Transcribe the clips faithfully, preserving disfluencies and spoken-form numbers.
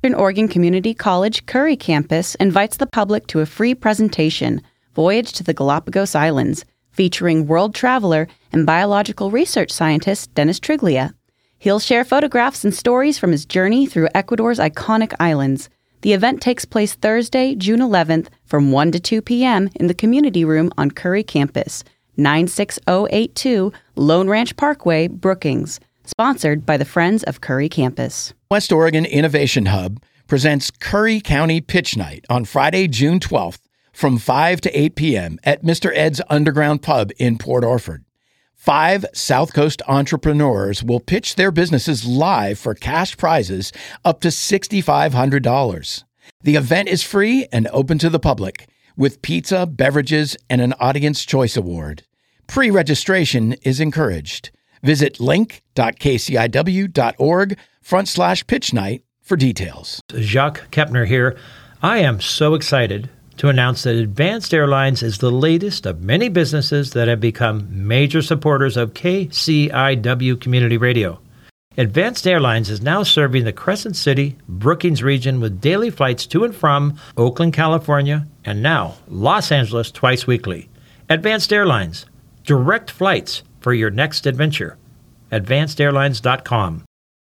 Western Oregon Community College Curry campus invites the public to a free presentation, Voyage to the Galapagos Islands, featuring world traveler and biological research scientist Dennis Triglia. He'll share photographs and stories from his journey through Ecuador's iconic islands. The event takes place Thursday, June eleventh from one to two p.m. in the community room on Curry campus, nine six zero eight two Lone Ranch Parkway, Brookings. Sponsored by the Friends of Curry Campus. West Oregon Innovation Hub presents Curry County Pitch Night on Friday, June twelfth from five to eight p.m. at Mister Ed's Underground Pub in Port Orford. Five South Coast entrepreneurs will pitch their businesses live for cash prizes up to six thousand five hundred dollars. The event is free and open to the public, with pizza, beverages, and an Audience Choice Award. Pre-registration is encouraged. Visit link.kciw.org front slash pitch night for details. Jacques Kepner here. I am so excited to announce that Advanced Airlines is the latest of many businesses that have become major supporters of K C I W Community Radio. Advanced Airlines is now serving the Crescent City, Brookings region with daily flights to and from Oakland, California, and now Los Angeles twice weekly. Advanced Airlines, direct flights for your next adventure. advanced airlines dot com.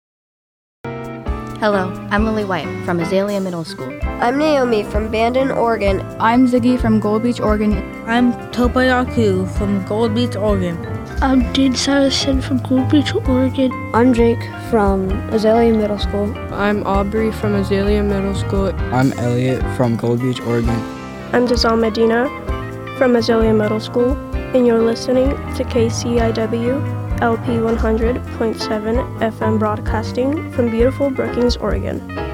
Hello, I'm Lily White from Azalea Middle School. I'm Naomi from Bandon, Oregon. I'm Ziggy from Gold Beach, Oregon. I'm Topayaku from Gold Beach, Oregon. I'm Dean Saracen from Gold Beach, Oregon. I'm Jake from Azalea Middle School. I'm Aubrey from Azalea Middle School. I'm Elliot from Gold Beach, Oregon. I'm Dazal Medina from Azalea Middle School, and you're listening to K C I W L P one hundred point seven F M broadcasting from beautiful Brookings, Oregon.